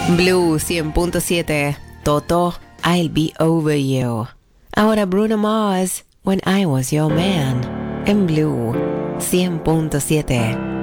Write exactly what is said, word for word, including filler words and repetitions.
Blue cien punto siete, Toto, I'll Be Over You. Ahora Bruno Mars, When I Was Your Man, en Blue cien punto siete.